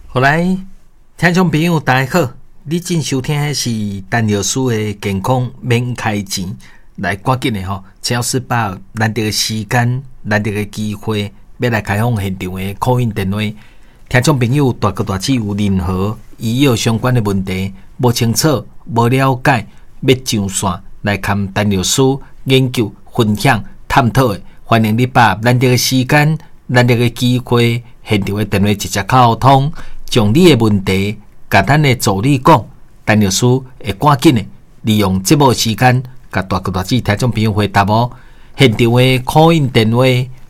好来，听众朋友大家好，你正收听的是陈老师的健康免开钱，来赶紧的吼，只要是把难得的时间、难得的机会，要来开放现场的call in电话。听众朋友大哥大姐有任何医药相关的问题，无清楚、无了解，要上线来看陈老师研究、分享、探讨的，欢迎你把难得的时间、难得的机会，现场的电话直接沟通。将你的问题，甲咱的助理讲，陈老师会赶紧的利用节目时间，甲大哥大姐听众朋友回答哦。现场的 call in 电话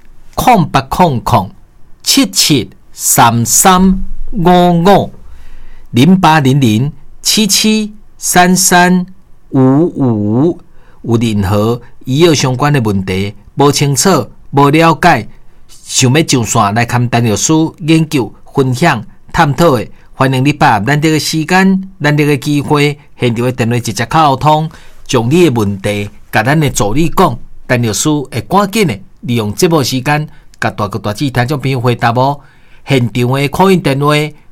0800773355，0800773355，有任何医药相关的问题，无清楚、无了解，想要上线来看陈老师研究、分享。探讨的，欢迎你把难得的时间、难得的机会，现场的电话直接沟通，将你的问题甲咱的助理讲，陈老师会赶紧的利用节目时间，甲大哥大姐听众朋友回答哦。现场的 call in 电话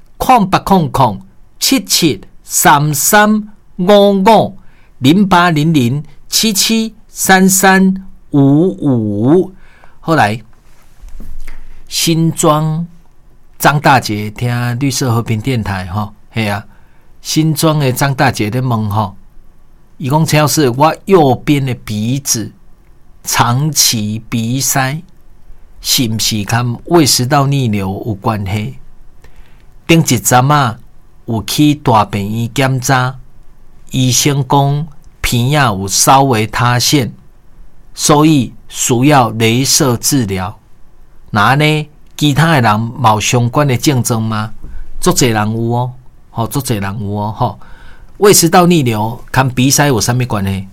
0800773355，0800773355。后来，新庄。张大姐听绿色和平电台吼，嘿啊，新庄的张大姐在问吼，伊讲陈老师，我右边的鼻子长期鼻塞，是不是跟胃食道逆流有关系？顶一阵啊，有去大病院检查，医生讲鼻仔有稍微塌陷，所以需要雷射治疗。那呢？其他的人冇相关的症状吗？足侪人有哦，吼，足侪人有哦，吼。胃食道逆流跟鼻塞有啥物关系？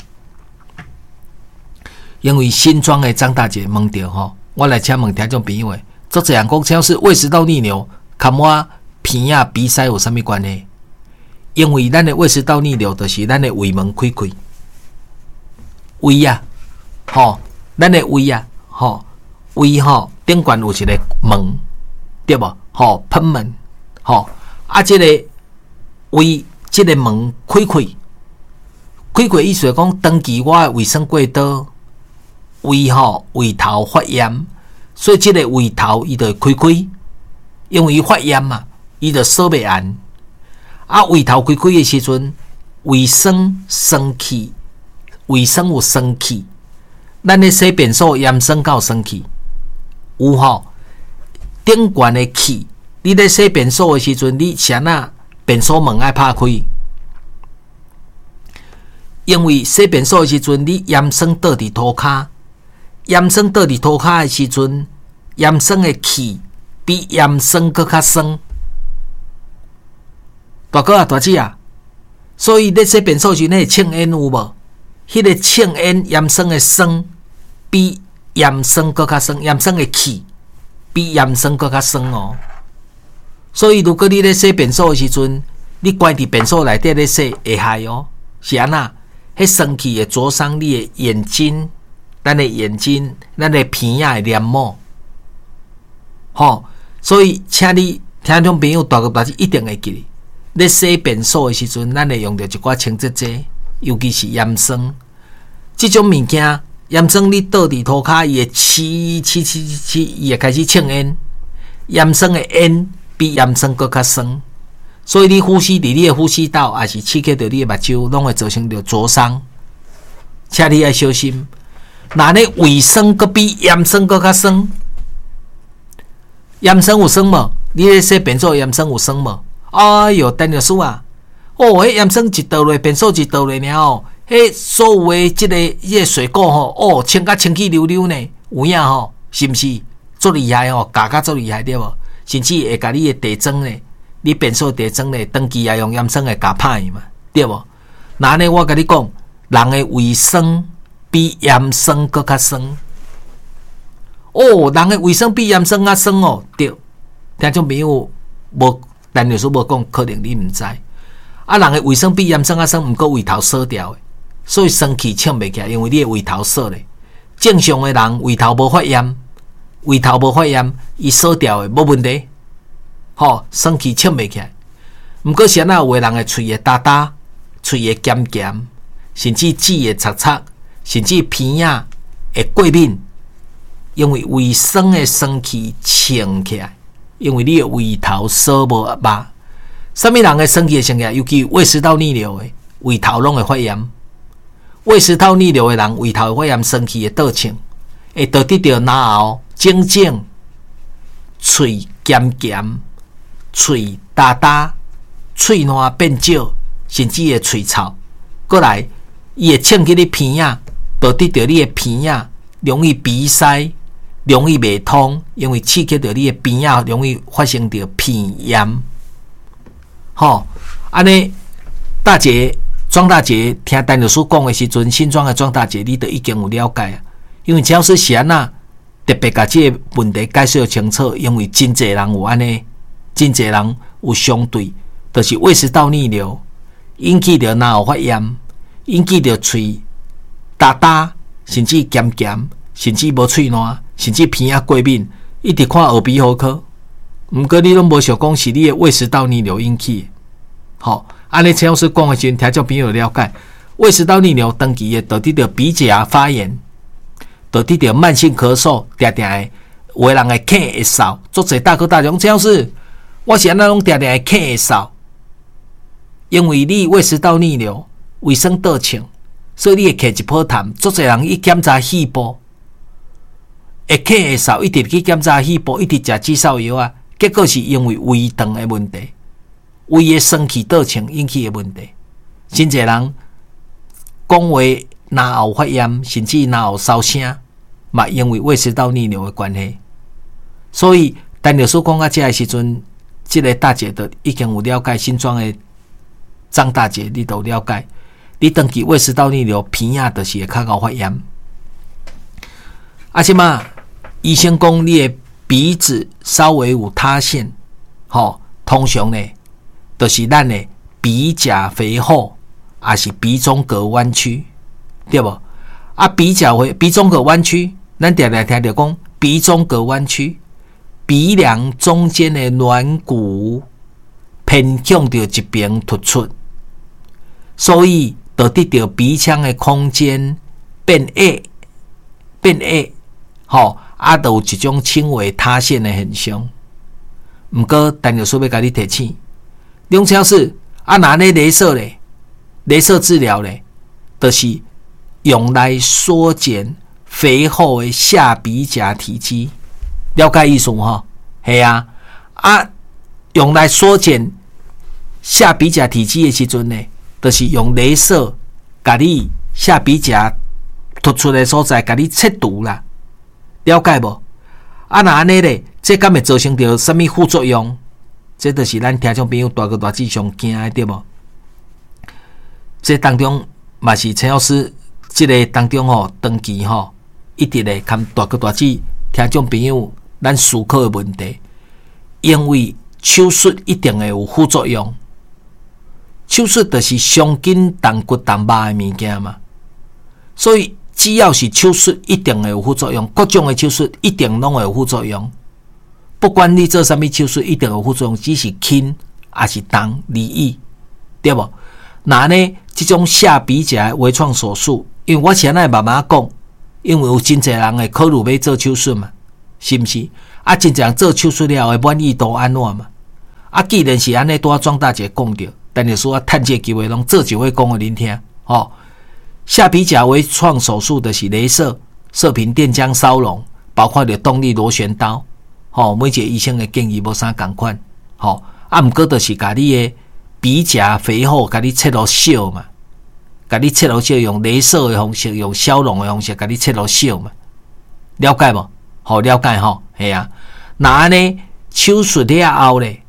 因为新庄的张大姐问到吼，我来请问听众朋友诶，足侪人讲，只要是胃食道逆流，跟我鼻仔鼻塞有啥物关系？因为咱的胃食道逆流就是咱的胃门开开，胃啊，吼，咱的胃啊，吼。胃吼顶管有一个门，对无？吼，喷门，吼啊，这个胃这个门开开，意思是讲，长期我的卫生过倒，胃吼胃头发炎，所以这个胃头伊就开开，因为伊发炎嘛，伊就锁袂安。啊，胃头开开的时阵，胃酸生气，胃酸有生气，咱的小便所盐酸到生气。有吼，顶管的气，你咧洗便所的时阵，你先啊便所门爱拍开，因为洗便所的时阵，你盐酸倒伫涂骹，盐酸倒伫涂骹的时阵，盐酸的气比盐酸搁较酸。大哥啊，大姐啊，所以咧洗便所时，那呛烟有无？迄个呛烟盐酸的酸比。盐酸更较酸，盐酸的气比盐酸更较酸哦。所以如果你咧洗便所的时阵，你关伫便所内底咧洗会害哦。是安那？迄酸气会灼伤你的眼睛，咱的眼睛，咱的鼻仔的黏膜。吼，所以请你听众朋友大哥大姐一定会记，咧洗便所的时阵，咱会用到一寡清洁剂，尤其是盐酸，这种物件。盐酸你倒伫涂骹，伊会伊会开始呛烟。盐酸的烟比盐酸更较酸，所以你呼吸伫你的呼吸道，还是刺激到你的目睭，拢会造成着灼伤。请你要小心。那你胃酸阁比盐酸更较酸，盐酸有酸无？你咧洗便所盐酸有酸无？哎哟，陈老师啊，哦，迄盐酸一倒落，便所一倒落尔哦。迄所有的这个水果吼，哦，清甲清气溜溜呢，有影吼，是毋是？足厉害吼，加足厉害对无？甚至会甲你的地砖呢，你便所地砖呢，长期也用盐酸来加歹嘛，对无？那呢，我甲你讲，人的胃酸比盐酸更较酸。哦，人的胃酸比盐酸较酸哦，对。听众朋友无，陈老师无讲，可能你毋知。啊，人的胃酸比盐酸较酸，毋过胃头锁掉的。所以生气呛袂起来，因为你的胃头锁咧。正常的人胃头无发炎，伊锁掉的无问题。 生气呛袂起来。毋过是安那有的人的喙会焦焦，喙会咸咸，甚至舌会擦擦，甚至鼻仔会过敏，因为胃酸的生气呛起来，因为你的胃头锁无肉。什么人的生气会呛起来？尤其胃食道逆流的，胃头拢会发炎。胃食道逆流的人，胃头发炎，生气会倒呛，会导致到咽喉肿肿，喙咸咸，喙焦焦，喙烂变少，甚至会喙臭。过来，伊会呛起你鼻仔，导致到你的鼻仔容易鼻塞，容易袂通，因为刺激到你的鼻仔，容易发生到鼻炎。安尼，庄大姐听陈律师讲的时阵，新庄的庄大姐，你都已经有了解啊。因为只要是安那，特别把这个问题解释清楚，因为真侪人有安尼，真侪人有相对，就是胃食道逆流，引起着咽喉发炎，引起着喙焦焦，甚至咸咸，甚至无喙烂，甚至鼻仔过敏，一直看耳鼻喉科。毋过你拢无想讲是你的胃食道逆流引起的。安尼陈老师讲的时阵，听众朋友了解，胃食道逆流长期会导致着鼻甲发炎，导致着慢性咳嗽，常常的有的人会咳会嗽，足侪大哥大姐讲，陈老师，我是安那拢常常会咳会嗽，因为你胃食道逆流，胃酸倒呛，所以你会咳一泡痰。足侪人一检查肺部，会咳会嗽，一直去检查肺部，一直食止嗽药啊，结果是因为胃肠的问题。胃的生气倒呛引起的问题，真侪人讲话咽喉发炎，甚至咽喉烧声，嘛因为胃食道逆流的关系。所以，陈律师讲到这的时阵，这个大姐都已经有了解新庄的张大姐，你都了解。你长期胃食道逆流，鼻仔就是会较高发炎。即嘛，医生讲你的鼻子稍微有塌陷，通常呢。就是咱的鼻甲肥厚，还是鼻中隔弯曲，对不？鼻中隔弯曲，咱常常听到讲鼻中隔弯曲，鼻梁中间的软骨偏向到一边突出，所以导致到鼻腔的空间变矮，就有一种轻微塌陷的现象。毋过，陈律师要甲你提醒。两超是哪咧雷射咧？雷射治疗咧，就是用来缩减肥厚的下鼻甲体积，了解意思吼？系啊，用来缩减下鼻甲体积的时阵呢，就是用雷射甲你下鼻甲突出的所在，甲你切除啦，了解无？那安尼咧，这敢会造成着什么副作用？这就是咱听众朋友大哥大姐上惊的，对无？这当中嘛是陈老师这个当中长期一直咧跟大哥大姐听众朋友咱思考的问题，因为手术一定会有副作用。手术就是伤筋动骨动肉的物件嘛，所以只要是手术，一定会有副作用。各种的手术一定拢会有副作用。不管你做什么手术，一定有副作用，只是轻还是重而已，对不？那呢，这种下鼻甲的微创手术，因为我现在慢慢讲，因为有真侪人会考虑要做手术嘛，是不是？真正做手术了的满意度安怎嘛？既然是安尼，拄庄大姐讲着，但是说趁这机会，拢做一回讲给恁听。下鼻甲微创手术的是雷射、射频电浆烧融，包括着动力螺旋刀。每一个医生的建议无啥共款，毋过就是甲你的鼻甲肥厚，甲你切落小嘛，甲你切落小，用雷射的方式，用消融的方式，甲你切落小嘛，了解无？了解系啊。那安尼手术了后咧，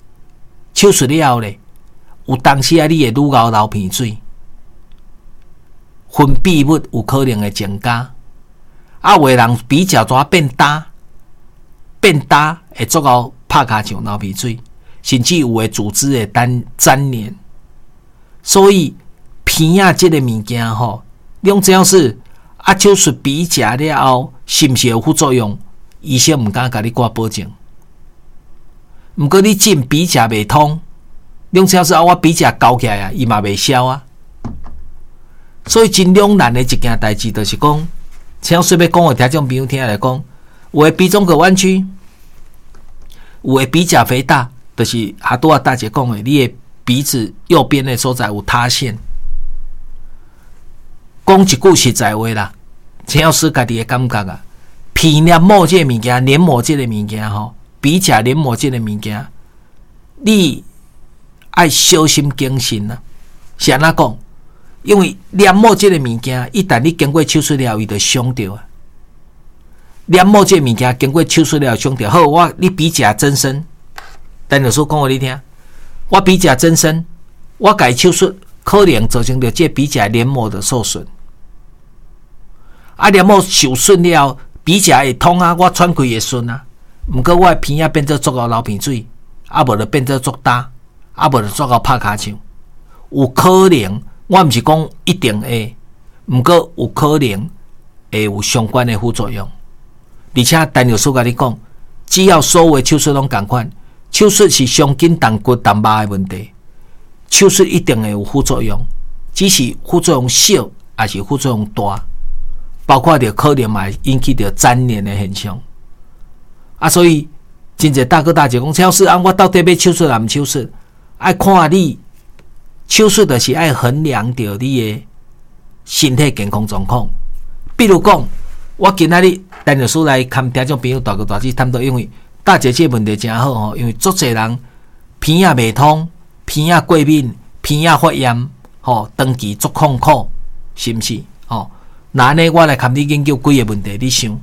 有当时你会愈熬流鼻水，分泌物有可能会增加，有的人鼻甲怎变大会足够拍骹像流鼻水，甚至有的组织会粘连。所以鼻仔这个物件你只要是手术鼻甲了后，是不是有副作用？医生唔敢甲你挂保证。 毋过你进鼻甲袂通，两小时我鼻甲高起来啊，伊嘛袂消啊。所以真两难的一件代志，就是讲，请随便讲互听众朋友听来讲，有的鼻中隔弯曲，有的鼻甲肥大，就是哈拄啊大姐讲的，你的鼻子右边的所在有塌陷。讲一句实在话啦，请师家己的感觉啊，鼻黏膜这个物件，黏膜这个物件吼，鼻甲黏膜这个物件，你爱小心谨慎啊。是安怎讲？因为黏膜这个物件，一旦你经过手术了，伊就伤着啊。黏膜这个物件经过手术了伤着，好，你鼻甲增生，陈老师讲互你听，我鼻甲增生，我改手术可能造成着这鼻甲黏膜的受损。啊，黏膜受损了，鼻甲会痛啊，我喘气会顺啊。毋过我的鼻仔变做足够流鼻水，啊无就变做足干，啊无就足够拍骹枪，有可能。我毋是讲一定会，毋过有可能会有相关的副作用。而且陈老师甲你讲，只要所有的手术拢同款，手术是伤筋动骨动肉的问题，手术一定会有副作用，只是副作用小还是副作用大，包括着可能嘛引起着粘连的现象。啊，所以真侪大哥大姐讲，陈老师啊，我到底要手术还毋手术？爱看你。手术就是爱衡量到你的身体健康状况。比如讲，我今仔日陈老师来看听众朋友大哥大姐谈到，因为大姐这问题真好吼，因为足侪人鼻仔未通、鼻仔过敏、鼻仔发炎，吼，长期足痛苦，是毋是？吼，那呢，我来看你研究几个问题，你想？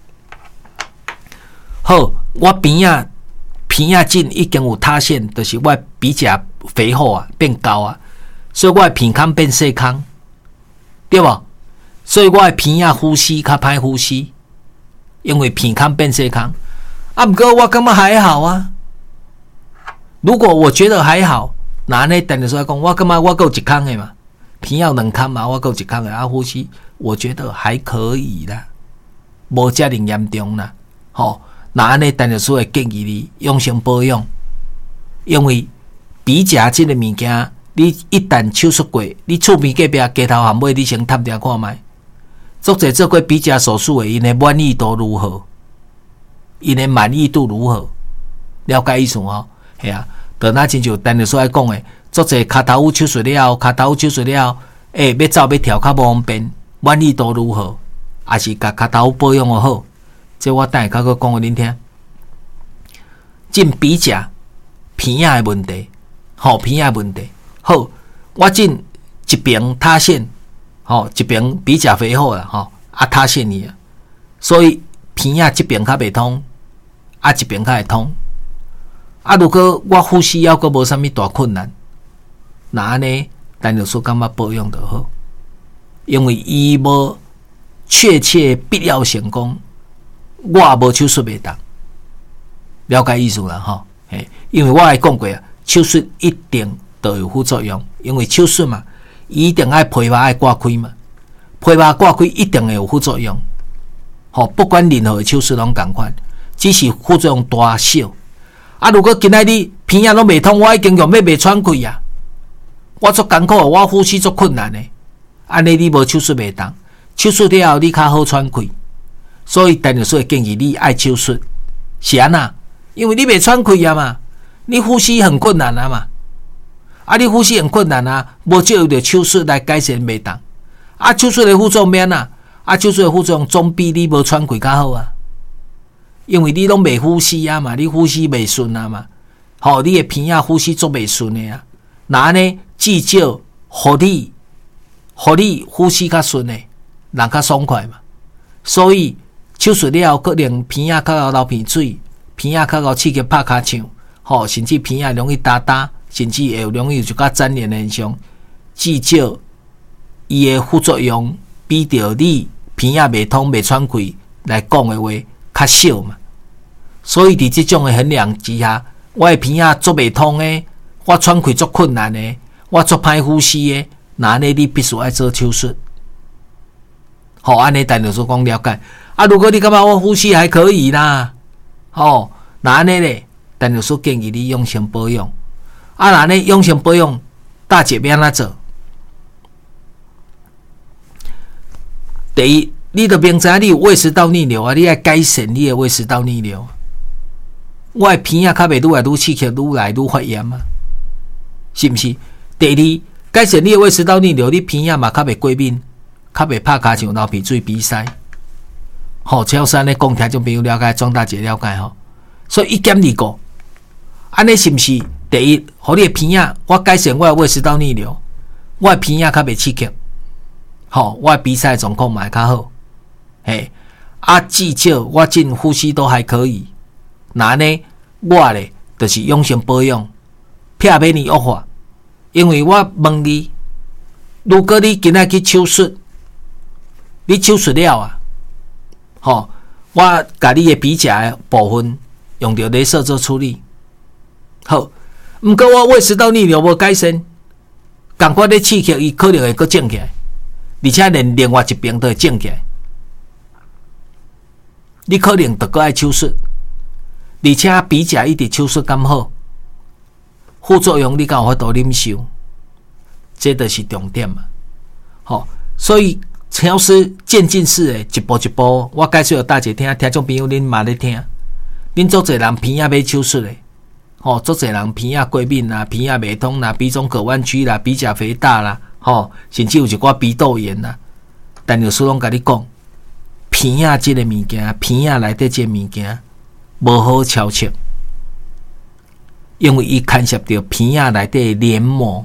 好，我鼻仔筋已经有塌陷，就是我鼻甲肥厚啊，变高啊，所以我的鼻孔变细孔，对无？所以我的鼻仔呼吸较歹呼吸，因为鼻孔变细孔。啊，不过我感觉还好啊。如果我觉得还好，那呢？等于说讲，我感觉我够一孔的嘛，鼻仔两孔嘛，我够一孔的啊，呼吸我觉得还可以啦，无遮尔严重啦，吼。那安尼，陈老师会建议你用心保养，因为鼻甲这个物件，你一旦手术过，你厝边隔壁鸡头含尾，你先探查看卖。足侪做过鼻甲手术的，因的满意度如何？因的满意度如何？了解意思吼？系啊，就那亲像陈老师爱讲的，足侪骹头有手术了，要走要跳较无方便，满意度如何？还是甲骹头保养好？这我等下较讲互恁听。进鼻甲、鼻仔的问题，鼻仔的问题。好，我进一边塌陷，一边鼻甲肥厚啦，塌陷去啊，所以鼻仔这边较袂通，一边较会通。如果我呼吸还阁无啥物大困难，那安尼，陈老师感觉保养就好，因为伊无确切必要成功。我也无手术袂当，了解意思啦吼。因为我也讲过啊，手术一定都有副作用，因为手术嘛，一定爱皮肉爱割开嘛，皮肉割开一定会有副作用。不管任何的手术拢同款，只是副作用大小。如果今仔日鼻仔拢未通，我已经用要袂喘气啊，我足艰苦，我呼吸足困难的，安尼你无手术袂当，手术了后你较好喘气。所以，陈老师会建议你爱手术，是安那？因为你袂喘气啊嘛，你呼吸很困难啊嘛。你呼吸很困难啊，无借由着手术来改善袂当。手术的副作用免啊？手术的副作用总比你无喘气较好啊。因为你拢袂呼吸啊嘛，你呼吸袂顺啊嘛。你的鼻仔呼吸足袂顺的啊。那呢，至少互你呼吸较顺的，人较爽快嘛。所以手术了后，可能鼻仔较流鼻水，鼻仔较刺激拍骹枪，甚至鼻仔容易打，甚至会容易有一寡粘连的现象。至少伊的副作用比着你鼻仔袂通、袂喘气来讲的话较少嘛。所以伫这种的衡量之下，我的鼻仔足袂通的，我喘气足困难的，我足歹呼吸的，那安尼你必须爱做手术。安尼陈老师讲了解。如果你感觉我呼吸还可以啦，那安尼咧， 但有时建议你养生保养。啊，那呢养生保养，大姐要安怎做？第一，你就明知你有胃食道逆流啊，你要改善你的胃食道逆流。我的鼻啊，较袂愈来愈刺激，愈来愈发炎啊，是毋是？第二，改善你的胃食道逆流，你鼻啊嘛较袂过敏，较袂拍骹像流鼻水、鼻塞。好，超山咧讲，听众朋友了解，庄大姐了解吼。所以一减二个，安尼是毋是？第一，互你的鼻啊，我改善我的胃食道逆流，我的鼻啊较袂刺激。好，我比赛状况嘛较好，嘿，至少我进呼吸都还可以。那呢，我咧就是养生保养，避免你恶化。因为我问你，如果你今仔去手术，你手术了啊，好，我甲你的鼻甲的部分用到雷射做处理，好，毋过我胃食道逆流无改善，同款咧刺激，伊可能会阁肿起来。而且连另外一边都会肿起来，你可能得个爱手术，而且鼻甲一直手术刚好，副作用你敢有法度忍受，这就是重点嘛。好，所以超师渐进式的，一步一步，我解释给大家听，听众朋友恁嘛咧听，恁足侪人鼻仔要手术的，足侪人鼻仔过敏啦，鼻仔未通啦，鼻中隔弯曲啦，鼻甲肥大啦。甚至有一寡鼻窦炎啦，但有时拢甲你讲，鼻仔即个物件，鼻仔内底即个物件无好操作，因为伊牵涉到鼻仔内底黏膜，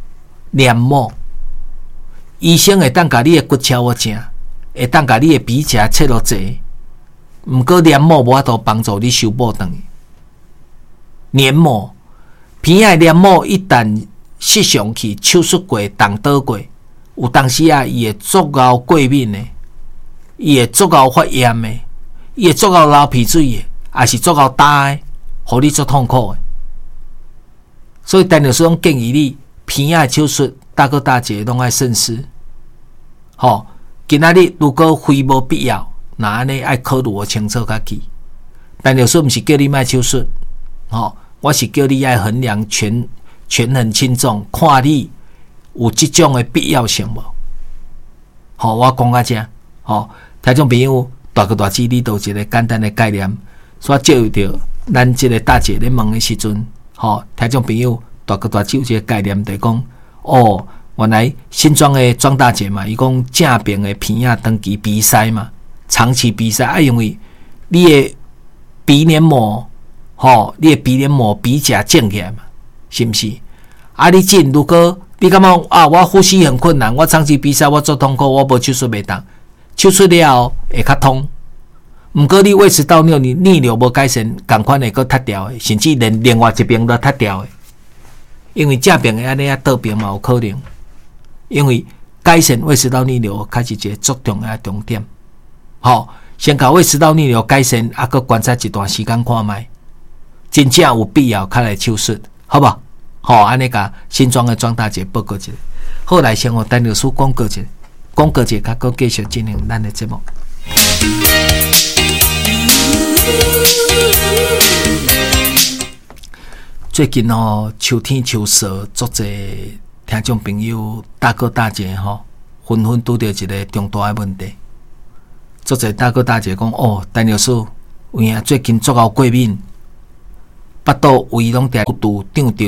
医生会当甲你的骨超我正，会当甲你的鼻甲切落济，毋过黏膜无法度帮助你修补转去。黏膜，鼻仔黏膜一旦实上去手术过、动刀过，有当时啊，伊会足够过敏的，伊会足够发炎的，伊会足够流鼻水的，也是足够大的，互你足痛苦的。所以，陈老师拢建议你鼻仔手术，大哥大姐拢爱慎思。今仔日如果非无必要，那安尼爱考虑清楚较起。陈老师毋是叫你莫手术，我是叫你爱衡量权衡轻重，看你有即种的必要性无？我讲到这，听众朋友大哥大姐，你都有一个简单的概念，所以借着咱即个大姐咧问的时阵，听众朋友大哥大姐有一个概念，就是讲，原来新庄的庄大姐嘛，伊讲正边的鼻仔长期鼻塞嘛，长期鼻塞，因为你的鼻黏膜，你的鼻黏膜鼻甲肿起来嘛。是毋是？你进如果你感觉我呼吸很困难，我长期鼻塞，我做痛苦，我无手术袂当，手术了会较通。毋过你胃食道逆流无改善，同款会阁塌掉的，甚至连另外一边都塌掉的。因为正边的安尼倒边嘛有可能。因为改善胃食道逆流，开始一个足重要的重点。先甲胃食道逆流改善，阁观察一段时间看卖，真正有必要较来手术。好不好？安尼甲新庄的庄大姐报告一下。好，来先互陈老师广告一下，广告一下，佮继续进行咱的节目。最近秋天秋色，足侪听众朋友大哥大姐纷纷拄到一个重大的问题。足侪大哥大姐讲陈老师，有影最近足够过敏。腹肚胃拢定肚胀着。